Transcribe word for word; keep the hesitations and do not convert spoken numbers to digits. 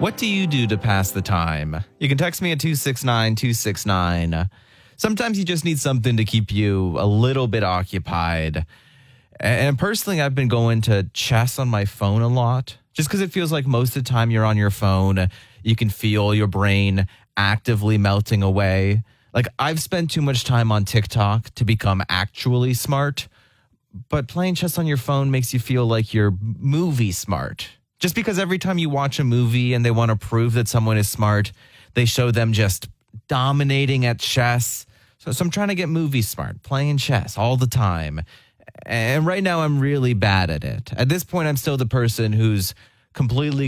What do you do to pass the time? You can text me at two six nine two six nine. Sometimes you just need something to keep you a little bit occupied. And personally, I've been going to chess on my phone a lot, just because it feels like most of the time you're on your phone, you can feel your brain actively melting away. Like, I've spent too much time on TikTok to become actually smart, but playing chess on your phone makes you feel like you're movie smart. Just because every time you watch a movie and they want to prove that someone is smart, they show them just dominating at chess. So, so I'm trying to get movie smart, playing chess all the time. And right now I'm really bad at it. At this point, I'm still the person who's completely